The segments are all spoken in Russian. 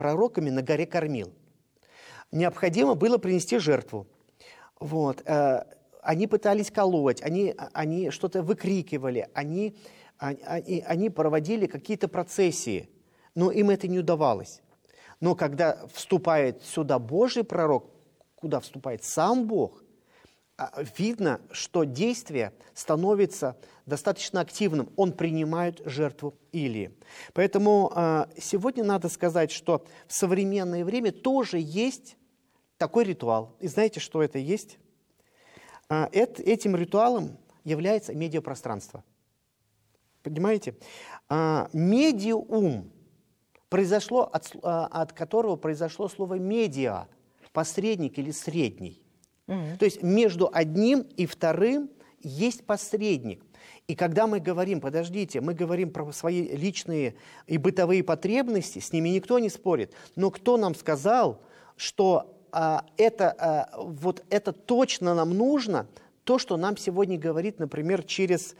пророками на горе Кормил. Необходимо было принести жертву. Вот. Они пытались колоть, они что-то выкрикивали, они проводили какие-то процессии, но им это не удавалось. Но когда вступает сюда Божий пророк, куда вступает сам Бог, видно, что действие становится достаточно активным. Он принимает жертву Илии. Поэтому сегодня надо сказать, что в современное время тоже есть такой ритуал. И знаете, что это есть? Этим ритуалом является медиапространство. Понимаете? Медиум, от которого произошло слово «медиа», посредник или средний. То есть между одним и вторым есть посредник. И когда мы говорим, подождите, мы говорим про свои личные и бытовые потребности, с ними никто не спорит. Но кто нам сказал, что это точно нам нужно, то, что нам сегодня говорит, например, через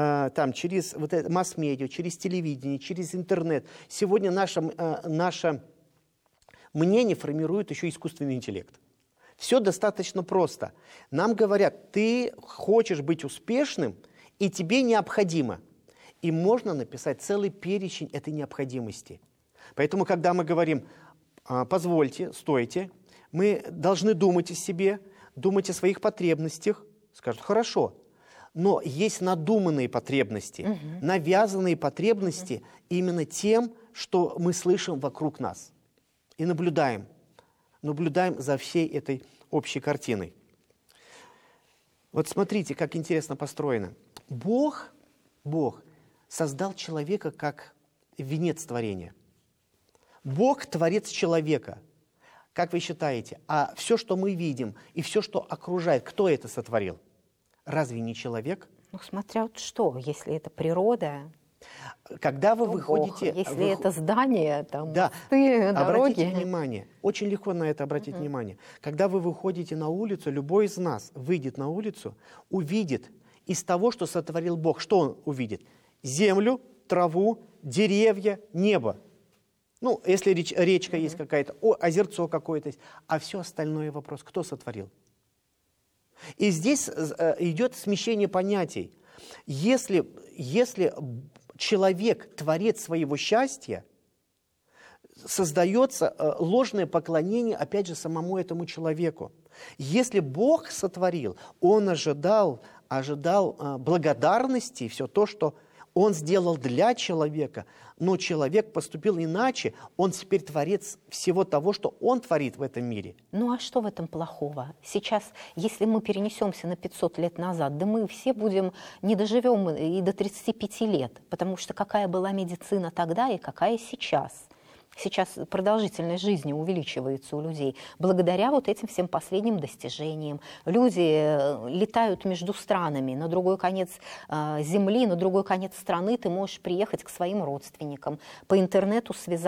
масс-медиа, через телевидение, через интернет. Сегодня наше мнение формирует еще искусственный интеллект. Все достаточно просто. Нам говорят, ты хочешь быть успешным, и тебе необходимо. И можно написать целый перечень этой необходимости. Поэтому, когда мы говорим, позвольте, стойте, мы должны думать о себе, думать о своих потребностях. Скажут, хорошо, но есть надуманные потребности, навязанные потребности именно тем, что мы слышим вокруг нас. И наблюдаем за всей этой общей картиной. Вот смотрите, как интересно построено. Бог создал человека как венец творения. Бог – творец человека. Как вы считаете, а все, что мы видим, и все, что окружает, кто это сотворил? Разве не человек? Ну, смотря вот что, если это природа... Когда вы выходите... Если это здание, там, да, мосты, дороги... Обратите внимание, очень легко на это обратить внимание. Когда вы выходите на улицу, любой из нас выйдет на улицу, увидит из того, что сотворил Бог, что он увидит? Землю, траву, деревья, небо. Ну, если речка есть какая-то, озерцо какое-то есть. А все остальное вопрос, кто сотворил? И здесь идет смещение понятий. Если человек творец своего счастья, создается ложное поклонение, опять же, самому этому человеку. Если Бог сотворил, Он ожидал благодарности, все то, что Он сделал для человека, но человек поступил иначе, он теперь творец всего того, что он творит в этом мире. Ну а что в этом плохого? Сейчас, если мы перенесемся на 500 лет назад, да мы все не доживем и до 35 лет, потому что какая была медицина тогда и какая сейчас. Сейчас продолжительность жизни увеличивается у людей благодаря вот этим всем последним достижениям. Люди летают между странами, на другой конец земли, на другой конец страны ты можешь приехать к своим родственникам, по интернету связаться.